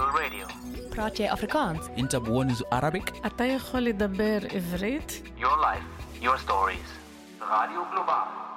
Global Radio. براتي أفريكانس. أنت بونز Arabic. אתה יכול לדבר עברית? Your life, your stories. Radio Global.